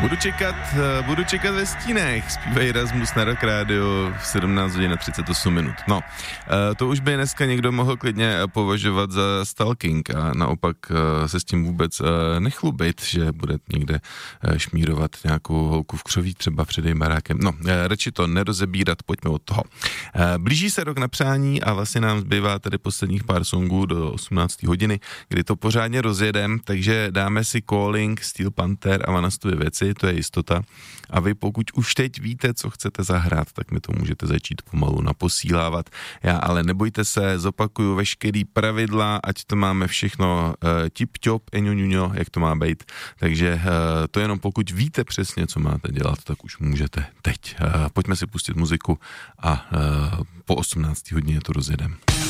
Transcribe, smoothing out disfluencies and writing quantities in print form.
Budu čekat ve stínech, zpívají Rasmus na Rock Radio v 17 hodin a 38 minut. No, to už by dneska někdo mohl klidně považovat za stalking a naopak se s tím vůbec nechlubit, že bude někde šmírovat nějakou holku v křoví třeba před jejím barákem. No, radši to nerozebírat, pojďme od toho. Blíží se rok na přání a vlastně nám zbývá tady posledních pár songů do 18. hodiny, kdy to pořádně rozjedem, takže dáme si Calling, Steel Panther a Vanastovy věci, to je jistota. A vy pokud už teď víte, co chcete zahrát, tak mi to můžete začít pomalu naposílávat. Já ale nebojte se, zopakuju veškerý pravidla, ať to máme všechno tip-top, eňoňuňo, jak to má být. Takže to jenom pokud víte přesně, co máte dělat, tak už můžete teď. Pojďme si pustit muziku a po 18. hodině to rozjedem.